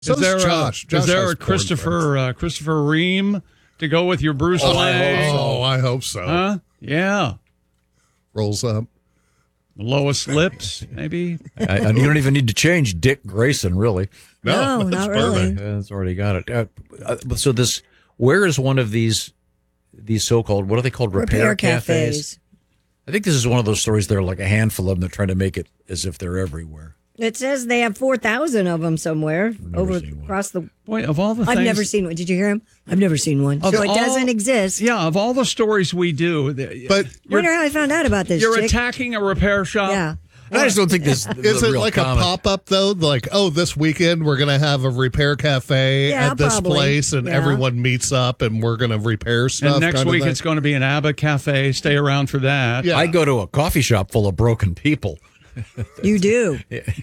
So is Josh. Is there has a Christopher Ream to go with your Bruce Lang? I hope so. Huh? Yeah. Rolls up. Lois Lips, maybe? You don't even need to change Dick Grayson, really. No, not really. It's already got it. So where is one of these so-called, what are they called, repair cafes? I think this is one of those stories. There are like a handful of them. They're trying to make it as if they're everywhere. It says they have 4,000 of them somewhere across the. Boy, of all the I've things, never seen one. Did you hear him? I've never seen one. So it doesn't exist. Yeah, of all the stories we do, but wonder how I found out about this. You're chick. attacking a repair shop. Yeah. I just don't think this is it like common. a pop-up, though? Like, this weekend we're going to have a repair cafe at this place, and everyone meets up, and we're going to repair stuff. And next week it's going to be an ABBA cafe. Stay around for that. Yeah. I go to a coffee shop full of broken people. You do.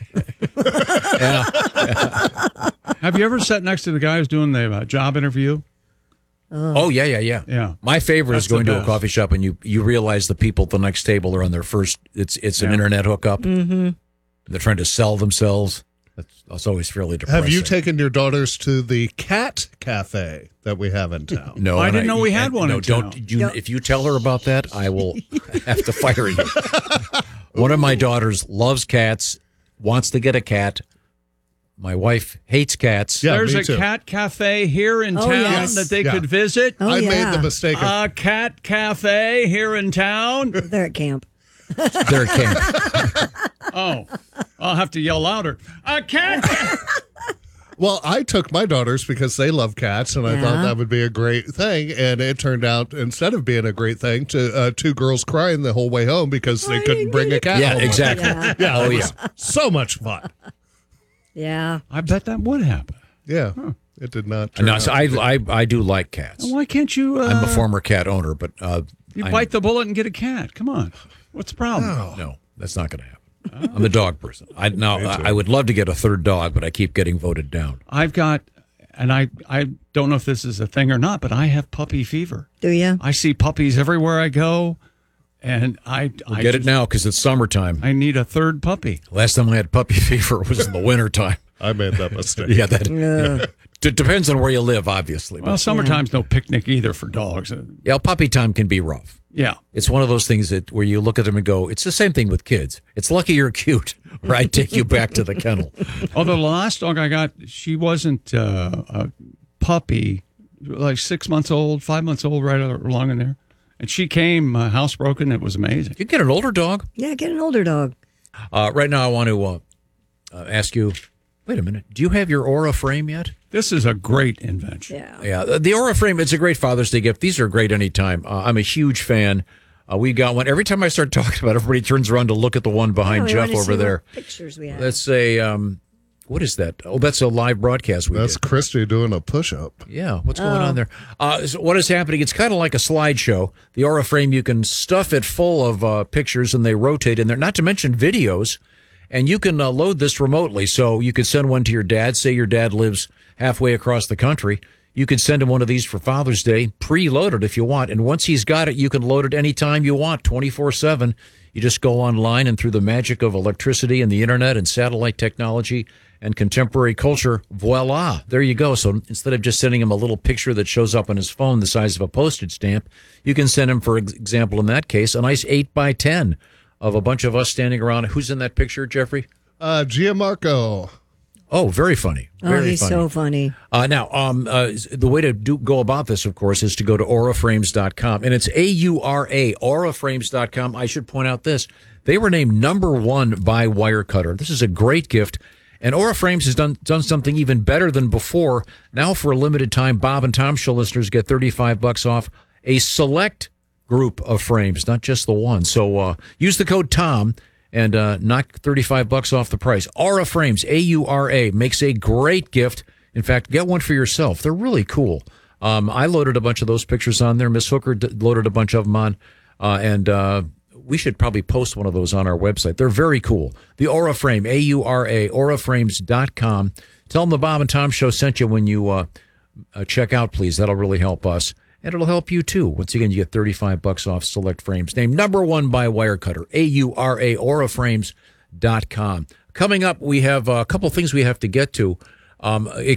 Yeah. Have you ever sat next to the guy who's doing the job interview? Oh, yeah. My favorite is going to a coffee shop and you realize the people at the next table are on their first, it's an internet hookup. Mm-hmm. They're trying to sell themselves. That's always fairly depressing. Have you taken your daughters to the cat cafe that we have in town? No. I didn't know we had one in town. If you tell her about that, I will have to fire you. One of my daughters loves cats, wants to get a cat. My wife hates cats. Yeah, There's me a too. cat cafe here in town that they could visit. I made the mistake of... A cat cafe here in town. They're at camp. They're at camp. Oh, I'll have to yell louder. A cat. Well, I took my daughters because they love cats, and I thought that would be a great thing. And it turned out, instead of being a great thing, to two girls crying the whole way home because they couldn't bring a cat. Yeah, home. exactly. Yeah. It was so much fun. Yeah. I bet that would happen. Yeah, it did not. Turn No, out so I do like cats. Why can't you? I'm a former cat owner, but you bite the bullet and get a cat. Come on, what's the problem? No, that's not going to happen. I'm a dog person. I would love to get a third dog, but I keep getting voted down. I've got, and I don't know if this is a thing or not, but I have puppy fever. Do you? I see puppies everywhere I go, and I Get it now because it's summertime. I need a third puppy. Last time I had puppy fever was in the wintertime. I made that mistake. Yeah, it depends on where you live, obviously. Well, summertime's no picnic either for dogs. Yeah, puppy time can be rough. Yeah. It's one of those things where you look at them and go, it's the same thing with kids. It's lucky you're cute, or I'd take you back to the kennel. Although the last dog I got, she wasn't a puppy, like 6 months old, 5 months old, right along in there. And she came housebroken. It was amazing. You get an older dog? Yeah, get an older dog. Right now I want to ask you, wait a minute, do you have your Aura frame yet? This is a great invention. Yeah. Yeah, the Aura frame, it's a great Father's Day gift. These are great anytime. I'm a huge fan. We got one. Every time I start talking about it, everybody turns around to look at the one behind Jeff over there. Pictures we have. That's a, what is that? Oh, that's a live broadcast we That's did. Christy doing a push-up. Yeah, what's going on there? So what is happening? It's kind of like a slideshow. The Aura frame, you can stuff it full of pictures, and they rotate in there, not to mention videos. And you can load this remotely. So you could send one to your dad. Say your dad lives halfway across the country. You could send him one of these for Father's Day, preloaded if you want. And once he's got it, you can load it anytime you want, 24/7. You just go online, and through the magic of electricity and the internet and satellite technology and contemporary culture, voila, there you go. So instead of just sending him a little picture that shows up on his phone the size of a postage stamp, you can send him, for example, in that case, a nice 8x10 of a bunch of us standing around. Who's in that picture, Jeffrey? Gianmarco. Oh, very funny. Very he's so funny. Now, the way to go about this, of course, is to go to auraframes.com. And it's AURA, auraframes.com. I should point out this. They were named #1 by Wirecutter. This is a great gift. And Aura Frames has done something even better than before. Now, for a limited time, Bob and Tom Show listeners get $35 off a select group of frames, not just the one. So use the code TOM and knock $35 off the price. Aura Frames, AURA, makes a great gift. In fact, get one for yourself. They're really cool. I loaded a bunch of those pictures on there. Miss Hooker loaded a bunch of them on. And we should probably post one of those on our website. They're very cool. The Aura Frame, AURA, auraframes.com. Tell them the Bob and Tom Show sent you when you check out, please. That'll really help us. And it'll help you, too. Once again, you get $35 off select frames. Named #1 by Wirecutter, AURA, auraframes.com. Coming up, we have a couple things we have to get to. It